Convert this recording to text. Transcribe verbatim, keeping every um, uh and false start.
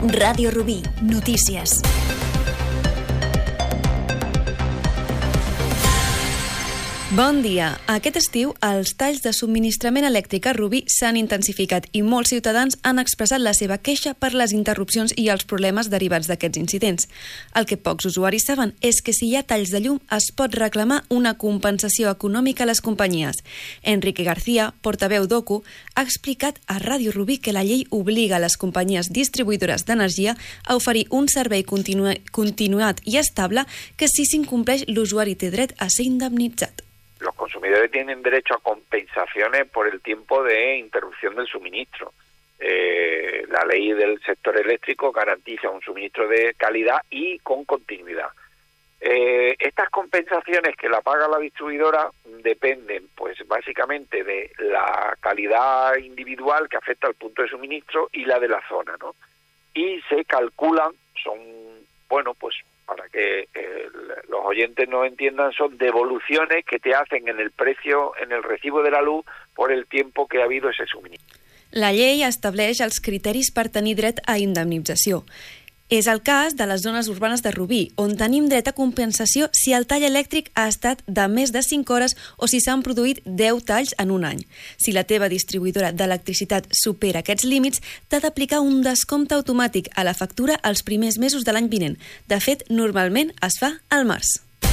Ràdio Rubí, notícies. Bon dia. Aquest estiu, els talls de subministrament elèctric a Rubí s'han intensificat i molts ciutadans han expressat la seva queixa per les interrupcions i els problemes derivats d'aquests incidents. El que pocs usuaris saben és que si hi ha talls de llum es pot reclamar una compensació econòmica a les companyies. Enrique García, portaveu d'O C U, ha explicat a Ràdio Rubí que la llei obliga a les companyies distribuïdores d'energia a oferir un servei continu continuat i estable que si s'incompleix l'usuari té dret a ser indemnitzat. Los consumidores tienen derecho a compensaciones por el tiempo de interrupción del suministro. Eh, la ley del sector eléctrico garantiza un suministro de calidad y con continuidad. Eh, estas compensaciones que la paga la distribuidora dependen, pues básicamente de la calidad individual que afecta al punto de suministro y la de la zona, ¿no? Y se calculan, son, bueno, pues para que eh, los oyentes no entiendan, son devoluciones que te hacen en el precio, en el recibo de la luz, por el tiempo que ha habido ese suministro. La llei estableix els criteris per tenir dret a indemnització. És el cas de les zones urbanes de Rubí, on tenim dret a compensació si el tall elèctric ha estat de més de cinc hores o si s'han produït deu talls en un any. Si la teva distribuïdora d'electricitat supera aquests límits, t'ha d'aplicar un descompte automàtic a la factura els primers mesos de l'any vinent. De fet, normalment es fa al març.